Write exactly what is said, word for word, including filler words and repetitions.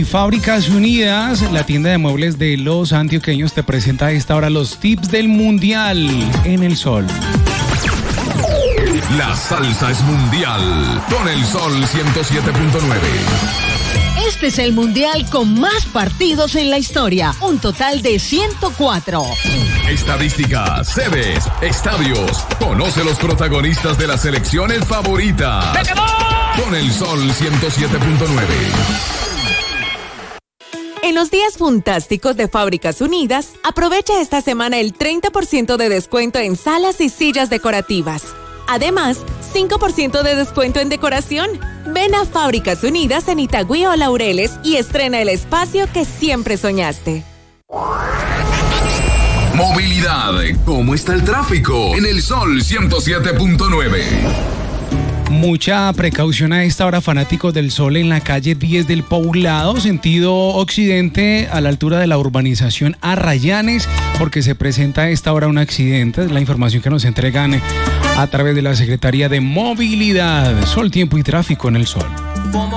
Fábricas Unidas, la tienda de muebles de los antioqueños, te presenta a esta hora los tips del Mundial en el Sol. La salsa es mundial con el Sol ciento siete punto nueve. Este es el Mundial con más partidos en la historia, un total de ciento cuatro. Estadísticas, sedes, estadios. Conoce los protagonistas de las selecciones favoritas. ¡Se quedó! Con el Sol ciento siete punto nueve. En los días fantásticos de Fábricas Unidas, aprovecha esta semana el treinta por ciento de descuento en salas y sillas decorativas. Además, cinco por ciento de descuento en decoración. Ven a Fábricas Unidas en Itagüí o Laureles y estrena el espacio que siempre soñaste. Movilidad. ¿Cómo está el tráfico? En el Sol ciento siete punto nueve. Mucha precaución a esta hora, fanáticos del Sol, en la calle diez del Poblado, sentido occidente, a la altura de la urbanización Arrayanes, porque se presenta a esta hora un accidente. Es la información que nos entregan a través de la Secretaría de Movilidad. Sol, tiempo y tráfico en el Sol.